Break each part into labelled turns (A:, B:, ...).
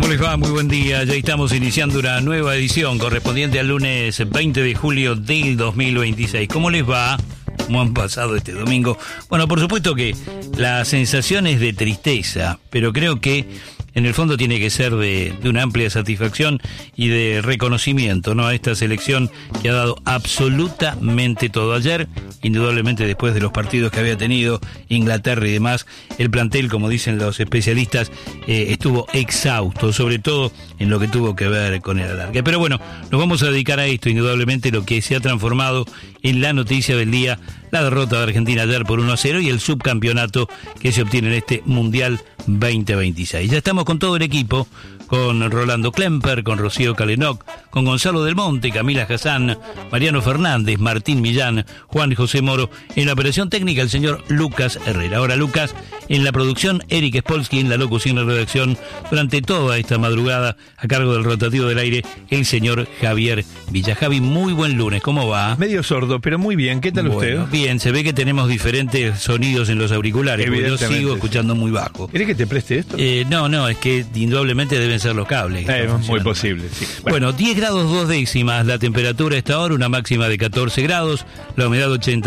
A: les va? Muy buen día. Ya estamos iniciando una nueva edición correspondiente al lunes 20 de julio del 2026. ¿Cómo les va? ¿Cómo han pasado este domingo? Bueno, por supuesto que la sensación es de tristeza, pero creo que en el fondo tiene que ser de una amplia satisfacción y de reconocimiento, ¿no?, a esta selección que ha dado absolutamente todo. Ayer, indudablemente después de los partidos que había tenido Inglaterra y demás, el plantel, como dicen los especialistas, estuvo exhausto, sobre todo en lo que tuvo que ver con el alargue. Pero bueno, nos vamos a dedicar a esto, indudablemente lo que se ha transformado en la noticia del día, la derrota de Argentina ayer por 1-0 y el subcampeonato que se obtiene en este Mundial 2026. Ya estamos con todo el equipo, con Rolando Klemper, con Rocío Calenok, con Gonzalo Del Monte, Camila Hassan, Mariano Fernández, Martín Millán, Juan José Moro, en la operación técnica el señor Lucas Herrera. Ahora Lucas, en la producción Eric Spolsky, en la locución y redacción, durante toda esta madrugada, a cargo del rotativo del aire, el señor Javier Villa. Javi, muy buen lunes, ¿cómo va?
B: Medio sordo, pero muy bien, ¿qué tal usted?
A: Bien, se ve que tenemos diferentes sonidos en los auriculares, porque yo sigo escuchando muy bajo.
B: ¿Querés que te preste esto?
A: No, es que indudablemente deben ser los cables.
B: Muy posible, sí.
A: Bueno, 10 grados 2 décimas, la temperatura a esta hora, una máxima de 14 grados, la humedad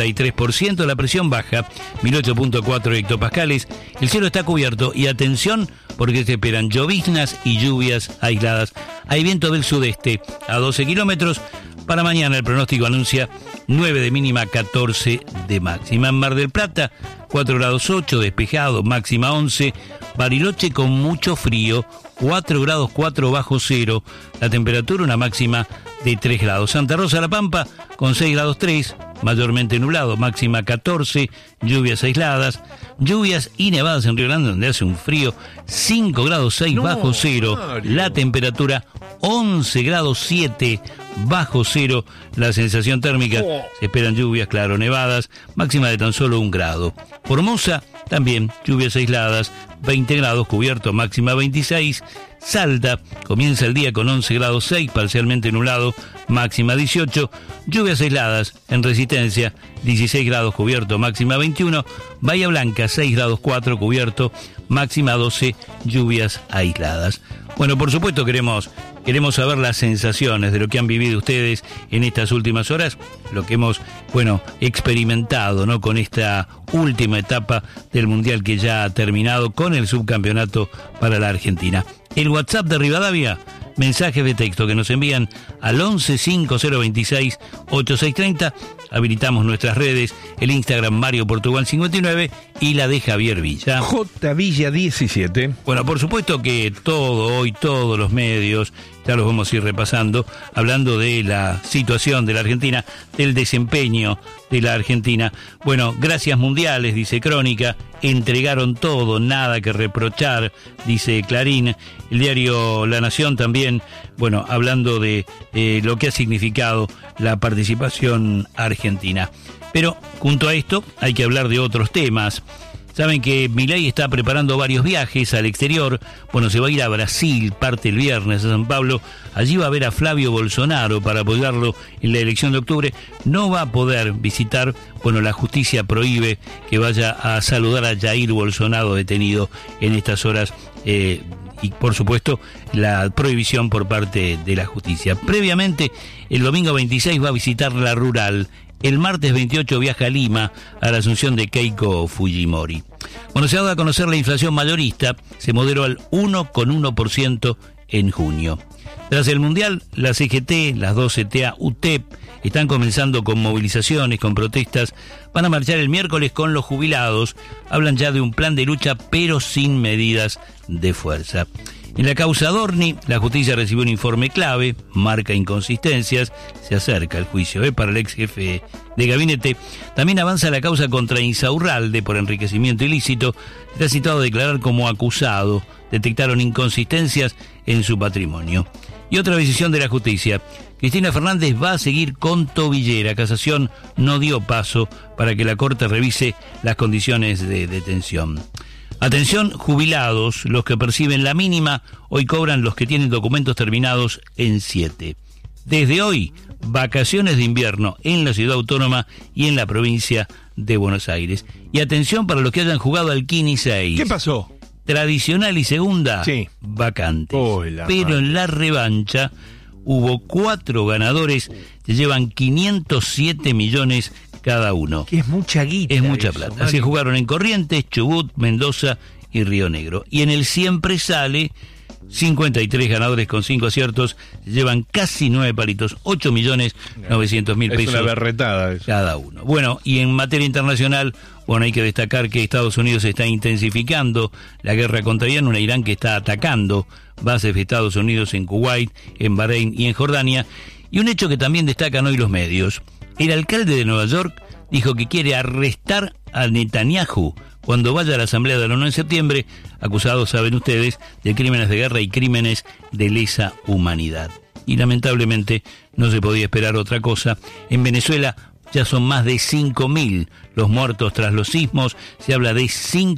A: 83%, la presión baja, 1008.4 hectopascales, el cielo está cubierto y atención porque se esperan lloviznas y lluvias aisladas. Hay viento del sudeste a 12 kilómetros. Para mañana el pronóstico anuncia 9 de mínima, 14 de máxima. En Mar del Plata, 4 grados 8, despejado, máxima 11. Bariloche con mucho frío, 4 grados 4 bajo cero. La temperatura una máxima de 3 grados. Santa Rosa La Pampa con 6 grados 3, mayormente nublado, máxima 14, lluvias aisladas. Lluvias y nevadas en Río Grande, donde hace un frío, 5 grados 6 bajo cero. La temperatura 11 grados 7 bajo cero. La sensación térmica, se esperan lluvias, claro, nevadas, máxima de tan solo 1 grado. Formosa, también lluvias aisladas, 20 grados cubierto, máxima 26. Salta, comienza el día con 11 grados 6, parcialmente nublado, máxima 18. Lluvias aisladas en Resistencia, 16 grados cubierto, máxima 21. Bahía Blanca, 6 grados 4 cubierto, máxima 12, lluvias aisladas. Bueno, por supuesto queremos saber las sensaciones de lo que han vivido ustedes en estas últimas horas, lo que hemos, experimentado, ¿no?, con esta última etapa del Mundial que ya ha terminado con el subcampeonato para la Argentina. El WhatsApp de Rivadavia, mensajes de texto que nos envían al 11 5026 8630. Habilitamos nuestras redes, el Instagram Mario Portugal 59 y la de Javier Villa.
B: J Villa 17.
A: Bueno, por supuesto que hoy todos los medios, ya los vamos a ir repasando, hablando de la situación de la Argentina, del desempeño de la Argentina. Bueno, gracias mundiales, dice Crónica, entregaron todo, nada que reprochar, dice Clarín. El diario La Nación también, hablando de lo que ha significado la participación argentina. Pero junto a esto hay que hablar de otros temas. Saben que Milei está preparando varios viajes al exterior. Se va a ir a Brasil, parte el viernes a San Pablo. Allí va a ver a Flavio Bolsonaro para apoyarlo en la elección de octubre. No va a poder visitar, la justicia prohíbe que vaya a saludar a Jair Bolsonaro detenido en estas horas. Y por supuesto la prohibición por parte de la justicia. Previamente, el domingo 26 va a visitar la Rural. El martes 28 viaja a Lima a la asunción de Keiko Fujimori. Se ha dado a conocer la inflación mayorista, se moderó al 1,1% en junio. Tras el Mundial, la CGT, las dos CTA, UTEP, están comenzando con movilizaciones, con protestas. Van a marchar el miércoles con los jubilados. Hablan ya de un plan de lucha, pero sin medidas de fuerza. En la causa Dorni, la justicia recibió un informe clave, marca inconsistencias, se acerca el juicio para el ex jefe de gabinete. También avanza la causa contra Insaurralde por enriquecimiento ilícito. Está citado a declarar como acusado. Detectaron inconsistencias en su patrimonio. Y otra decisión de la justicia. Cristina Fernández va a seguir con tobillera. Casación no dio paso para que la Corte revise las condiciones de detención. Atención, jubilados, los que perciben la mínima, hoy cobran los que tienen documentos terminados en 7. Desde hoy, vacaciones de invierno en la ciudad autónoma y en la provincia de Buenos Aires. Y atención para los que hayan jugado al Kini 6.
B: ¿Qué pasó?
A: tradicional y segunda,
B: Sí.
A: vacantes.
B: La
A: Pero
B: madre.
A: en la revancha hubo 4 ganadores que llevan 507 millones cada uno.
B: Que es mucha guita.
A: Es mucha
B: eso,
A: plata.
B: Mario.
A: Se jugaron en Corrientes, Chubut, Mendoza y Río Negro. Y en el Siempre Sale, 53 ganadores con 5 aciertos, llevan casi 9 palitos, 8.900.000
B: Es
A: pesos
B: una berretada eso.
A: cada uno. Bueno, y en materia internacional, bueno, hay que destacar que Estados Unidos está intensificando la guerra contra Irán, una Irán que está atacando bases de Estados Unidos en Kuwait, en Bahrein y en Jordania. Y un hecho que también destacan hoy los medios. El alcalde de Nueva York dijo que quiere arrestar a Netanyahu cuando vaya a la Asamblea de la ONU en septiembre, acusado, saben ustedes, de crímenes de guerra y crímenes de lesa humanidad. Y lamentablemente no se podía esperar otra cosa. En Venezuela ya son más de 5.000 los muertos tras los sismos, se habla de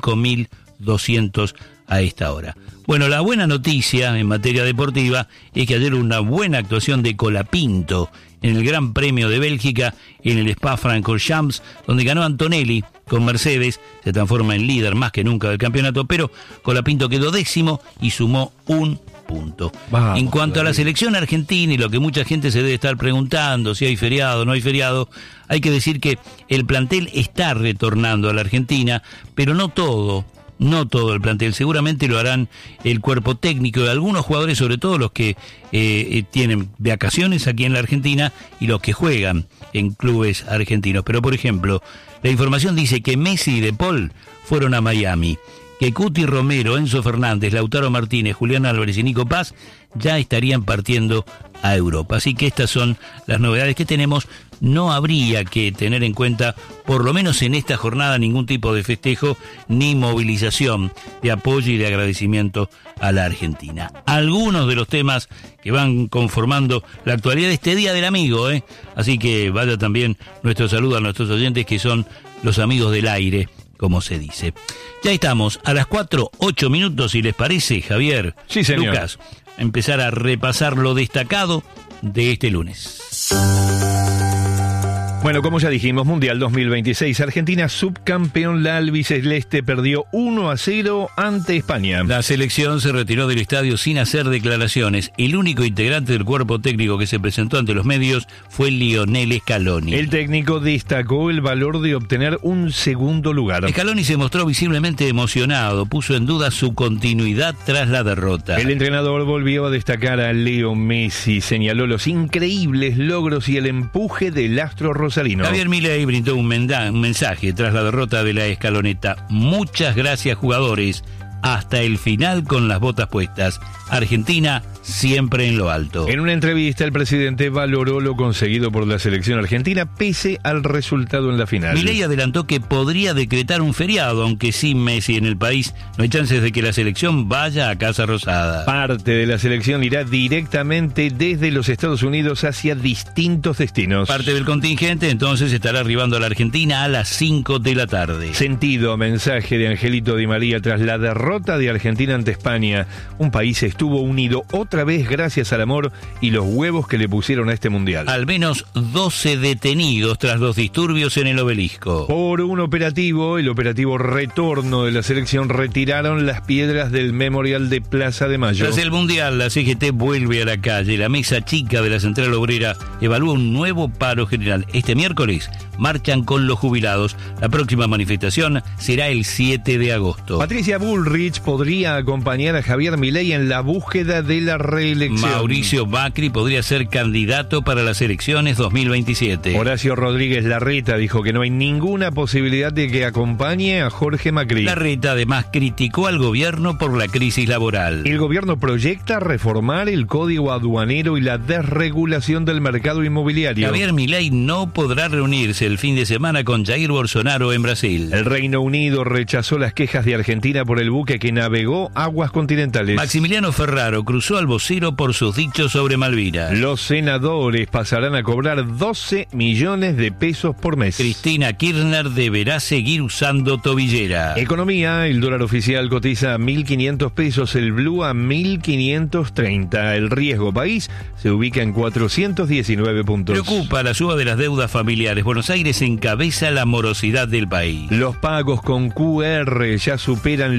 A: 5.200 a esta hora. Bueno, la buena noticia en materia deportiva es que ayer hubo una buena actuación de Colapinto en el Gran Premio de Bélgica en el Spa-Francorchamps, donde ganó Antonelli con Mercedes, se transforma en líder más que nunca del campeonato, pero Colapinto quedó 10º y sumó 1 punto.
B: Vamos,
A: en cuanto a la
B: David.
A: selección argentina y lo que mucha gente se debe estar preguntando, si hay feriado o no hay feriado, hay que decir que el plantel está retornando a la Argentina, pero no todo el plantel, seguramente lo harán el cuerpo técnico de algunos jugadores, sobre todo los que tienen vacaciones aquí en la Argentina y los que juegan en clubes argentinos. Pero por ejemplo, la información dice que Messi y De Paul fueron a Miami, que Cuti Romero, Enzo Fernández, Lautaro Martínez, Julián Álvarez y Nico Paz ya estarían partiendo a Europa. Así que estas son las novedades que tenemos. No habría que tener en cuenta, por lo menos en esta jornada, ningún tipo de festejo ni movilización de apoyo y de agradecimiento a la Argentina. Algunos de los temas que van conformando la actualidad de este Día del Amigo, Así que vaya también nuestro saludo a nuestros oyentes, que son los amigos del aire, como se dice. Ya estamos a las 4:08 minutos, si les parece, Javier,
B: Sí, señor.
A: Lucas, empezar a repasar lo destacado de este lunes.
B: Bueno, como ya dijimos, Mundial 2026, Argentina subcampeón, la albiceleste perdió 1-0 ante España.
A: La selección se retiró del estadio sin hacer declaraciones. El único integrante del cuerpo técnico que se presentó ante los medios fue Lionel Scaloni.
B: El técnico destacó el valor de obtener un segundo lugar.
A: Scaloni se mostró visiblemente emocionado, puso en duda su continuidad tras la derrota.
B: El entrenador volvió a destacar a Leo Messi, señaló los increíbles logros y el empuje del astro rosarino.
A: Javier Milei brindó un mensaje tras la derrota de la escaloneta. Muchas gracias, jugadores. Hasta el final con las botas puestas. Argentina siempre en lo alto.
B: En una entrevista, el presidente valoró lo conseguido por la selección argentina pese al resultado en la final.
A: Milei adelantó que podría decretar un feriado, aunque sin Messi en el país no hay chances de que la selección vaya a Casa Rosada.
B: Parte de la selección irá directamente desde los Estados Unidos hacia distintos destinos.
A: Parte del contingente entonces estará arribando a la Argentina a las 5 de la tarde.
B: Sentido mensaje de Angelito Di María tras la derrota de Argentina ante España. Un país estuvo unido otra vez gracias al amor y los huevos que le pusieron a este mundial.
A: Al menos 12 detenidos tras los disturbios en el Obelisco.
B: Por un operativo, el operativo retorno de la selección, retiraron las piedras del Memorial de Plaza de Mayo.
A: Tras el Mundial, la CGT vuelve a la calle. La mesa chica de la Central Obrera evalúa un nuevo paro general. Este miércoles marchan con los jubilados. La próxima manifestación será el 7 de agosto.
B: Patricia Bullrich podría acompañar a Javier Milei en la búsqueda de la reelección.
A: Mauricio Macri podría ser candidato para las elecciones 2027.
B: Horacio Rodríguez Larreta dijo que no hay ninguna posibilidad de que acompañe a Jorge Macri.
A: Larreta además criticó al gobierno por la crisis laboral.
B: El gobierno proyecta reformar el código aduanero y la desregulación del mercado inmobiliario.
A: Javier Milei no podrá reunirse el fin de semana con Jair Bolsonaro en Brasil.
B: El Reino Unido rechazó las quejas de Argentina por el buque que navegó aguas continentales.
A: Maximiliano Ferraro cruzó al vocero por sus dichos sobre Malvinas.
B: Los senadores pasarán a cobrar 12 millones de pesos por mes.
A: Cristina Kirchner deberá seguir usando tobillera.
B: Economía, el dólar oficial cotiza a 1.500 pesos, el blue a 1.530. El riesgo país se ubica en 419 puntos.
A: Preocupa la suba de las deudas familiares. Buenos Aires encabeza la morosidad del país.
B: Los pagos con QR ya superan los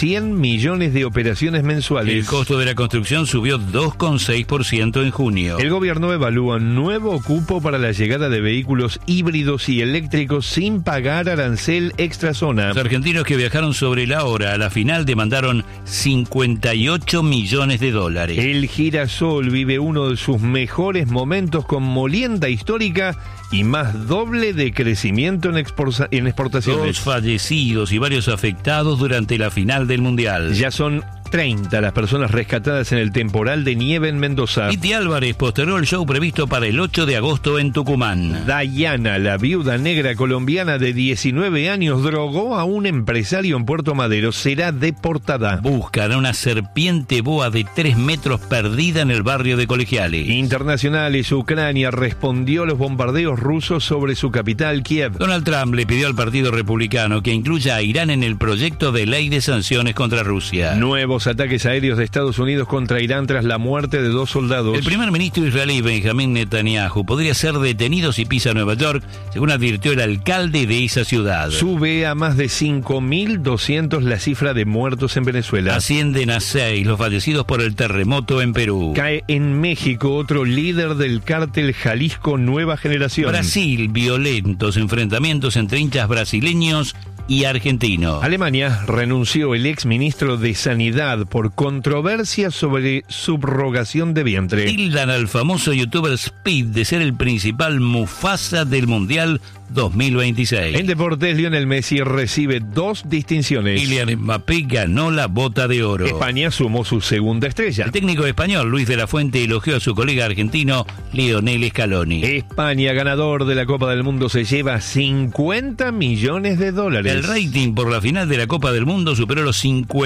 B: 100 millones de operaciones mensuales.
A: El costo de la construcción subió 2,6% en junio.
B: El gobierno evalúa un nuevo cupo para la llegada de vehículos híbridos y eléctricos sin pagar arancel extrazona.
A: Los argentinos que viajaron sobre la hora a la final demandaron 58 millones de dólares.
B: El girasol vive uno de sus mejores momentos con molienda histórica y más doble de crecimiento en exportaciones.
A: 2 fallecidos y varios afectados durante la final del Mundial.
B: Ya son 30 las personas rescatadas en el temporal de nieve en Mendoza.
A: Piti Álvarez postergó el show previsto para el 8 de agosto en Tucumán.
B: Dayana, la viuda negra colombiana de 19 años, drogó a un empresario en Puerto Madero. Será deportada.
A: Buscan a una serpiente boa de 3 metros perdida en el barrio de Colegiales.
B: Internacionales, Ucrania respondió a los bombardeos rusos sobre su capital, Kiev.
A: Donald Trump le pidió al Partido Republicano que incluya a Irán en el proyecto de ley de sanciones contra Rusia.
B: Nuevos ataques aéreos de Estados Unidos contra Irán tras la muerte de 2 soldados.
A: El primer ministro israelí Benjamín Netanyahu podría ser detenido si pisa Nueva York, según advirtió el alcalde de esa ciudad.
B: Sube a más de 5.200 la cifra de muertos en Venezuela.
A: Ascienden a 6 los fallecidos por el terremoto en Perú.
B: Cae en México otro líder del cártel Jalisco Nueva Generación.
A: Brasil, violentos enfrentamientos entre hinchas brasileños y argentinos.
B: Alemania, renunció el exministro de Sanidad por controversia sobre subrogación de vientre.
A: Tildan al famoso youtuber Speed de ser el principal Mufasa del Mundial 2026.
B: En deportes, Lionel Messi recibe 2 distinciones.
A: Kylian Mbappé ganó la Bota de Oro.
B: España sumó su segunda estrella.
A: El técnico español Luis de la Fuente elogió a su colega argentino Lionel Scaloni.
B: España, ganador de la Copa del Mundo, se lleva 50 millones de dólares.
A: El rating por la final de la Copa del Mundo superó los 50